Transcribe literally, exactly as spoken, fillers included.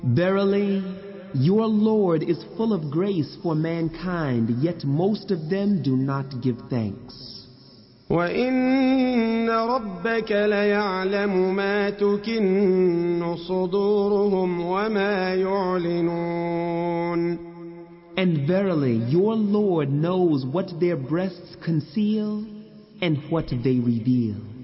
Verily, your Lord is full of grace for mankind, yet most of them do not give thanks. وَإِنَّ رَبَّكَ لَيَعْلَمُ مَا تُكِنُّ صُدُورُهُمْ وَمَا يُعْلِنُونَ. And verily, your Lord knows what their breasts conceal and what they reveal.